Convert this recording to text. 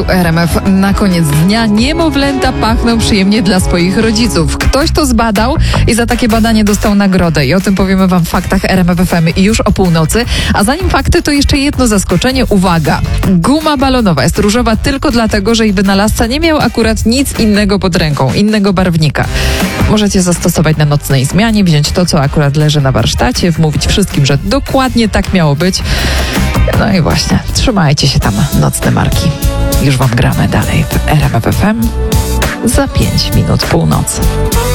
RMF na koniec dnia. Niemowlęta pachną przyjemnie dla swoich rodziców. Ktoś to zbadał i za takie badanie dostał nagrodę. I o tym powiemy wam w faktach RMF FM już o północy. A zanim fakty, to jeszcze jedno zaskoczenie. Uwaga! Guma balonowa jest różowa tylko dlatego, że jej wynalazca nie miał akurat nic innego pod ręką, innego barwnika. Możecie zastosować na nocnej zmianie, wziąć to, co akurat leży na warsztacie, wmówić wszystkim, że dokładnie tak miało być. No i właśnie, trzymajcie się tam, nocne marki. Już wam gramy dalej w RMF FM za 5 minut północy.